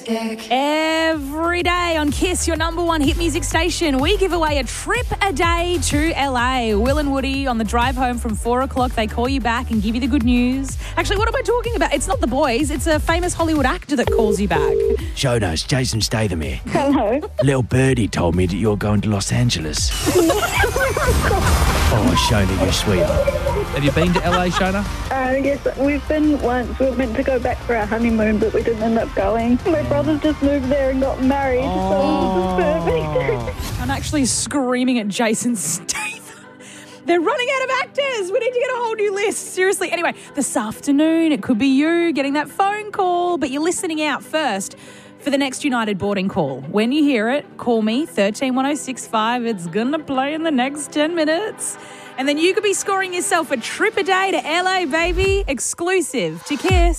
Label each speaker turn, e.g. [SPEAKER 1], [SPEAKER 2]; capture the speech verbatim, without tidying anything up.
[SPEAKER 1] Every day on Kiss, your number one hit music station, we give away a trip a day to L A. Will and Woody on the drive home from four o'clock, they call you back and give you the good news. Actually, what am I talking about? It's not the boys, it's a famous Hollywood actor that calls you back.
[SPEAKER 2] Shona, it's Jason Statham here.
[SPEAKER 3] Hello.
[SPEAKER 2] Little birdie told me that you're going to Los Angeles. Oh, Shona, you're sweet.
[SPEAKER 4] Have you been to L A, Shona?
[SPEAKER 3] Uh, yes, we've been once. We were meant to go back for our honeymoon, but we didn't end up going. My brothers just moved there and got married,
[SPEAKER 4] Oh.
[SPEAKER 3] so it was perfect.
[SPEAKER 1] I'm actually screaming at Jason Statham. They're running out of actors. We need to get a whole new list. Seriously. Anyway, this afternoon, it could be you getting that phone call, but you're listening out first for the next United boarding call. When you hear it, call me, one three one oh six five. It's going to play in the next ten minutes. And then you could be scoring yourself a trip a day to L A, baby. Exclusive to Kiss.